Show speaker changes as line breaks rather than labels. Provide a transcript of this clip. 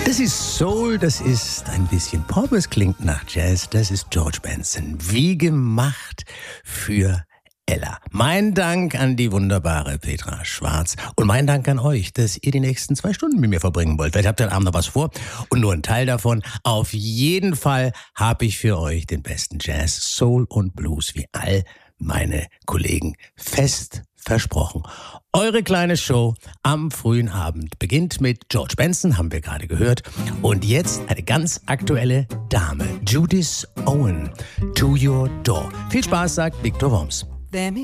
Das ist Soul, das ist ein bisschen Pop, es klingt nach Jazz, das ist George Benson. Wie gemacht für Ella. Mein Dank an die wunderbare Petra Schwarz und mein Dank an euch, dass ihr die nächsten 2 Stunden mit mir verbringen wollt. Vielleicht habt ihr heute Abend noch was vor und nur ein Teil davon. Auf jeden Fall habe ich für euch den besten Jazz, Soul und Blues wie all meine Kollegen fest versprochen. Eure kleine Show am frühen Abend beginnt mit George Benson, haben wir gerade gehört. Und jetzt eine ganz aktuelle Dame, Judith Owen, To Your Door. Viel Spaß, sagt Victor Worms.